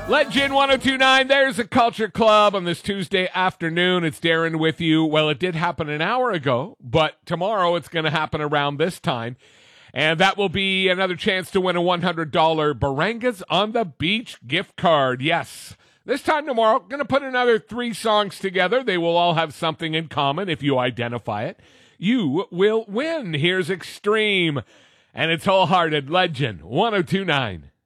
Legend 1029, there's a Culture Club on this Tuesday afternoon. It's Darren with you. Well, it did happen an hour ago, but tomorrow it's going to happen around this time. And that will be another chance to win a $100 Barangas on the Beach gift card. Yes. This time tomorrow, going to put another 3 songs together. They will all have something in common if you identify it. You will win. Here's Extreme. And it's Wholehearted. Legend 1029.